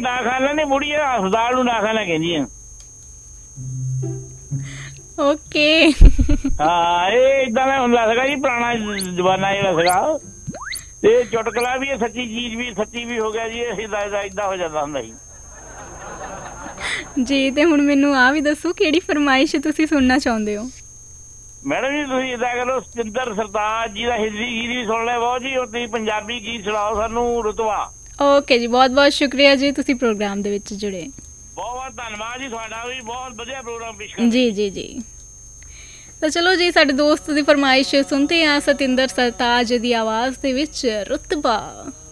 ਨਾ ਖਾਣਾ ਨਹੀਂ ਬੁੜੀਆਂ ਹਸਪਤਾਲ ਨੂੰ ਨਾ ਖਾਣਾ ਕਹਿੰਦੀਆਂ। ਓਕੇ। ਹਾਂ ਇਹ ਏਦਾਂ ਦਾ ਹੁੰਦਾ ਸੀਗਾ ਜੀ ਪੁਰਾਣਾ ਜ਼ਮਾਨਾ ਜਿਹੜਾ ਸੀਗਾ। ਤੇ ਚੁਟਕਲਾ ਵੀ ਸੱਚੀ ਚੀਜ਼ ਵੀ ਸੱਚੀ ਵੀ ਹੋ ਗਿਆ ਜੀ। ਏਦਾਂ ਹੋ ਜਾਂਦਾ ਹੁੰਦਾ ਸੀ ਜੀ। ਤੇ ਹੁਣ ਮੈਨੂੰ ਆਹ ਵੀ ਦੱਸੋ ਕਿਹੜੀ ਫਰਮਾਇਸ਼ ਤੁਸੀਂ ਸੁਣਨਾ ਚਾਹੁੰਦੇ ਹੋ? ਮੈਡਮ ਜੀ ਤੁਸੀਂ ਏਦਾਂ ਕਰੋ ਸਤਿੰਦਰ ਸਰਤਾਜ ਜੀ ਦਾ ਹਿੰਦੀ ਗੀਤ ਵੀ ਸੁਣ ਲਿਆ ਬਹੁਤ ਜੀ। ਤੁਸੀਂ ਪੰਜਾਬੀ ਗੀਤ ਸੁਣਾਓ ਸਾਨੂੰ ਰੁਤਬਾ। ਓਕੇ ਜੀ, ਬਹੁਤ ਬਹੁਤ ਸ਼ੁਕਰੀਆ ਜੀ, ਤੁਸੀਂ ਪ੍ਰੋਗਰਾਮ ਦੇ ਵਿੱਚ ਜੁੜੇ। ਬਹੁਤ ਬਹੁਤ ਧੰਨਵਾਦ ਜੀ ਤੁਹਾਡਾ ਵੀ। ਬਹੁਤ ਵਧੀਆ ਪ੍ਰੋਗਰਾਮ ਪੇਸ਼ ਜੀ ਜੀ ਜੀ। ਤਾਂ ਚਲੋ ਜੀ ਸਾਡੇ ਦੋਸਤ ਦੀ ਫਰਮਾਇਸ਼ ਸੁਣਦੇ ਹਾਂ ਸਤਿੰਦਰ ਸਰਤਾਜ ਦੀ ਆਵਾਜ਼ ਦੇ ਵਿੱਚ ਰੁਤਬਾ।